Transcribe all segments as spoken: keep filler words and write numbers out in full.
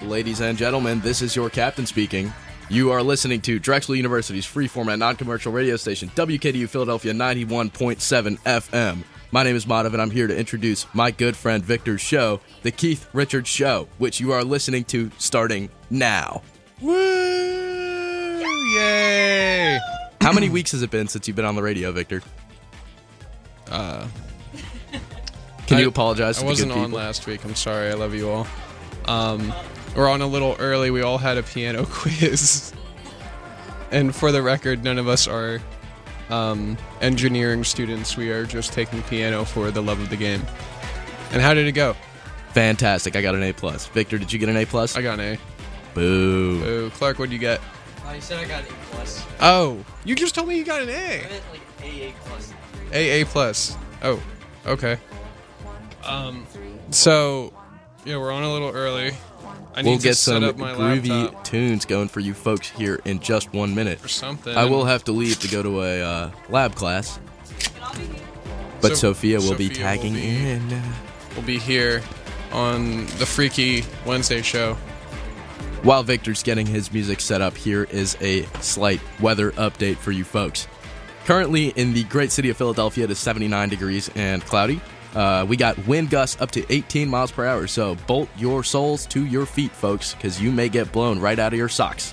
Ladies and gentlemen, this is your captain speaking. You are listening to Drexel University's free-format non-commercial radio station, W K D U Philadelphia ninety-one point seven F M. My name is Madhav, and I'm here to introduce my good friend Victor's show, The Keith Richards Show, which you are listening to starting now. Woo! Yay! How many weeks has it been since you've been on the radio, Victor? Uh, Can I, you apologize I to the wasn't good on people? last week. I'm sorry. I love you all. Um, we're on a little early. We all had a piano quiz. And for the record, none of us are um, engineering students. We are just taking piano for the love of the game. And how did it go? Fantastic. I got an A plus. Victor, did you get an A plus? I got an A. Boo. Boo. Clark, what'd you get? Oh, you said I got an A plus. Oh, you just told me you got an I A. meant like A A plus. A, A plus. Oh, okay. Um, so, yeah, we're on a little early. I need We'll to get set some up my groovy laptop tunes going for you folks here in just one minute. or something. I will have to leave to go to a uh, lab class, but So- Sophia will be Sophia tagging will be- in. We'll be here on the Freaky Wednesday show. While Victor's getting his music set up, here is a slight weather update for you folks. Currently in the great city of Philadelphia, it is seventy-nine degrees and cloudy. Uh, we got wind gusts up to eighteen miles per hour, so bolt your soles to your feet, folks, because you may get blown right out of your socks.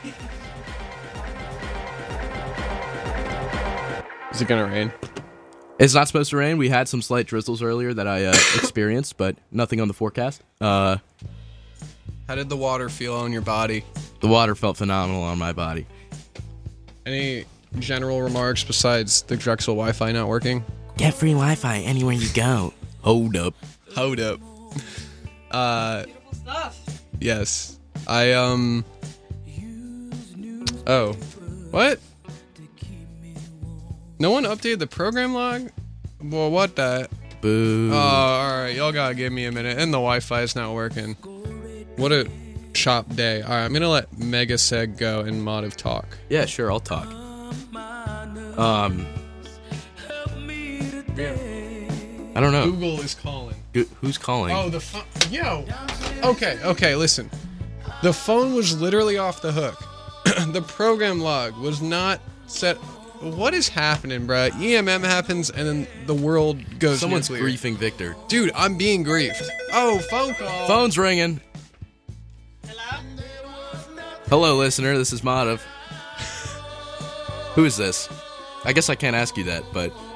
Is it gonna rain? It's not supposed to rain. We had some slight drizzles earlier that I uh, experienced, but nothing on the forecast. Uh, How did the water feel on your body? the water felt phenomenal on my body. Any general remarks besides the Drexel Wi-Fi not working? Get free Wi-Fi anywhere you go. Hold up. Hold up. Uh, Beautiful stuff. yes. I, um... Oh. What? No one updated the program log? Well, what the... Boo. Oh, alright. Y'all gotta give me a minute. And the Wi-Fi is not working. What a chop day. Alright, I'm gonna let Megaseg go and Motiv talk. Yeah, sure, I'll talk. Um, I don't know. Google is calling. Gu- Who's calling? Oh, the phone. Yo. Okay, okay, listen. The phone was literally off the hook. The program log was not set. What is happening, bruh? E M M happens and then the world goes Someone's nuclear. griefing Victor. Dude, I'm being griefed. Oh, phone call. Phone's ringing. Hello? Hello, listener. This is Madhav. Who is this? I guess I can't ask you that, but